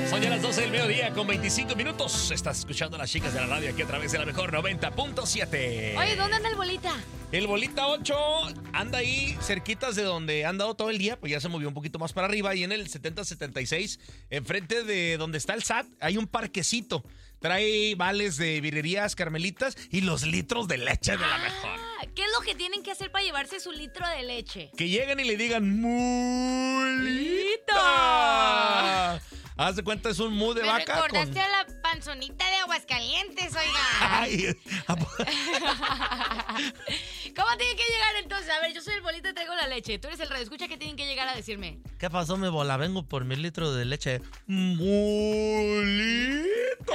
Son ya las 12 del mediodía con 25 minutos. Estás escuchando a las chicas de la radio aquí a través de la mejor 90.7. Oye, ¿dónde anda el bolita? El bolita 8 anda ahí cerquitas de donde ha andado todo el día, pues ya se movió un poquito más para arriba y en el 7076, enfrente de donde está el SAT, hay un parquecito. Trae vales de birrerías carmelitas y los litros de leche de la mejor. ¿Qué es lo que tienen que hacer para llevarse su litro de leche? Que lleguen y le digan ¡Mulita! Haz de cuenta, es un mu de vaca. Me recordaste a la panzonita de Aguascalientes, oiga. Ay, ¿Cómo tiene que llegar entonces? A ver, yo soy el bolita y traigo la leche. Tú eres el radioescucha, ¿qué tienen que llegar a decirme? ¿qué pasó, mi bola? Vengo por mi litro de leche. ¡Mulita!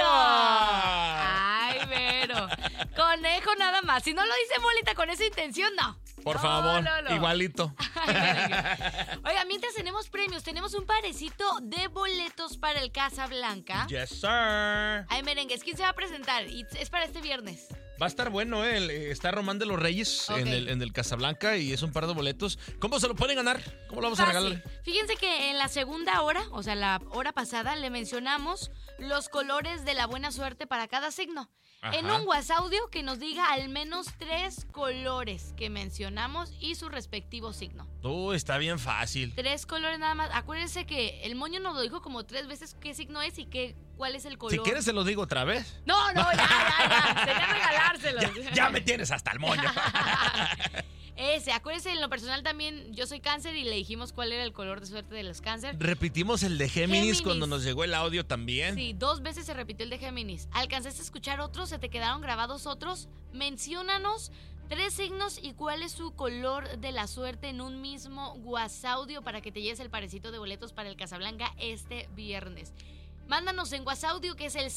Ay, Vero. Conejo nada más. Si no lo dice bolita con esa intención, no. Por favor, no. igualito. Oiga, mientras tenemos premios, tenemos un parecito de boletos para el Casablanca. Yes, sir. Ay, merengues, ¿quién se va a presentar? Y es para este viernes. Va a estar bueno, está Román de los Reyes en el Casablanca y es un par de boletos. ¿Cómo se lo pueden ganar? ¿Cómo lo vamos a regalar? Fíjense que en la segunda hora, o sea, la hora pasada, le mencionamos los colores de la buena suerte para cada signo. Ajá. En un WhatsApp audio que nos diga al menos 3 colores que mencionamos y su respectivo signo. Está bien fácil. 3 colores nada más. Acuérdense que el moño nos lo dijo como 3 veces qué signo es y cuál es el color. Si quieres se los digo otra vez. No, ya. Sería regalárselos. Ya me tienes hasta el moño. Acuérdense, en lo personal también, yo soy cáncer y le dijimos cuál era el color de suerte de los cáncer. Repetimos el de Géminis cuando nos llegó el audio también. Sí, 2 veces se repitió el de Géminis. ¿Alcanzaste a escuchar otros? ¿Se te quedaron grabados otros? Menciónanos 3 signos y cuál es su color de la suerte en un mismo WhatsApp audio para que te lleves el parecito de boletos para el Casablanca este viernes. Mándanos en WhatsApp audio que es el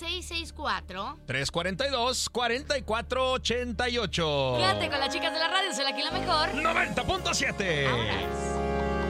664-342-4488. Quédate con las chicas de la radio, soy aquí la mejor 90.7. Vámonos.